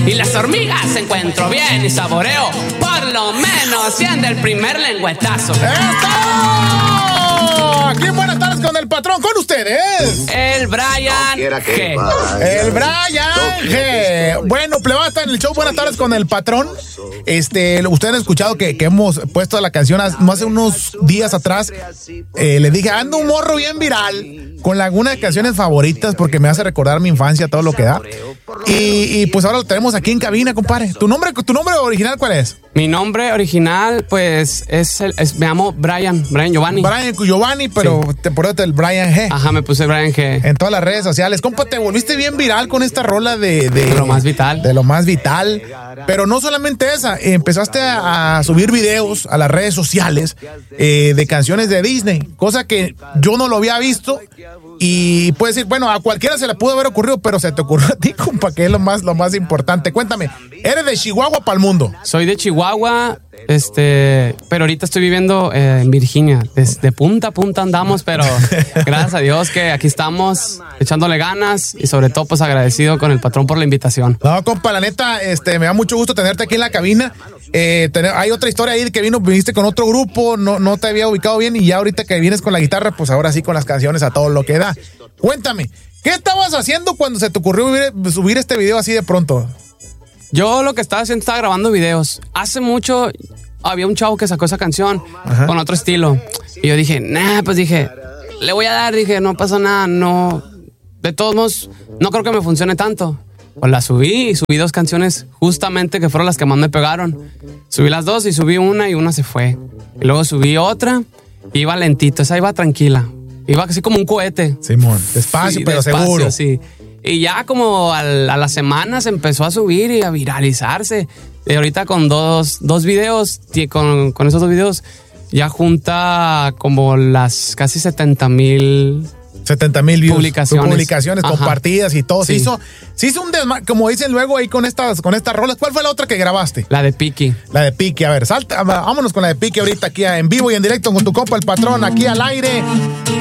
Y las hormigas encuentro bien y saboreo, por lo menos siendo el primer lengüetazo. ¡Esto! Aquí buenas tardes con el patrón, con ustedes. El Brian G. El Brian G. Bueno, plebata en el show Buenas tardes con el patrón. Ustedes han escuchado que hemos puesto la canción hace unos días atrás. Le dije, ando un morro bien viral con algunas canciones favoritas porque me hace recordar mi infancia, todo lo que da. Y pues ahora lo tenemos aquí en cabina, compadre. ¿Tu nombre original cuál es? Mi nombre original, pues, me llamo Brian Giovanni. Brian Giovanni, pero sí. Te pones el Brian G. Ajá, me puse Brian G. En todas las redes sociales. Compa, te volviste bien viral con esta rola de lo más vital. De lo más vital. Pero no solamente esa, empezaste a subir videos a las redes sociales de canciones de Disney, cosa que yo no lo había visto. Y puedes decir, bueno, a cualquiera se le pudo haber ocurrido, pero se te ocurrió a ti, compa, que es lo más importante. Cuéntame, ¿eres de Chihuahua para el mundo? Soy de Chihuahua, pero ahorita estoy viviendo en Virginia. Desde punta a punta andamos, pero gracias a Dios que aquí estamos echándole ganas y sobre todo pues agradecido con el patrón por la invitación. No, compa, la neta, me da mucho gusto tenerte aquí en la cabina. Hay otra historia ahí que viniste con otro grupo, no te había ubicado bien y ya ahorita que vienes con la guitarra, pues ahora sí con las canciones a todo lo que da. Cuéntame, ¿qué estabas haciendo cuando se te ocurrió subir este video así de pronto? Yo lo que estaba haciendo, estaba grabando videos. Hace mucho había un chavo que sacó esa canción con otro estilo. Y yo dije, le voy a dar, no pasa nada, no. De todos modos, no creo que me funcione tanto. Pues la subí y subí 2 canciones justamente que fueron las que más me pegaron. Subí las 2 y subí una y una se fue. Y luego subí otra y iba lentito, esa iba tranquila. Iba así como un cohete. Simón, despacio, sí, pero despacio, seguro. Sí. Y ya como a las semanas empezó a subir y a viralizarse. Y ahorita con dos videos, con esos 2 videos, ya junta como las casi 70,000 views. Publicaciones compartidas y todo. Sí. Se hizo un desmadre, como dicen luego ahí con estas rolas. ¿Cuál fue la otra que grabaste? La de Piki. La de Piki. A ver, vámonos con la de Piki ahorita aquí en vivo y en directo con tu compa el patrón aquí al aire.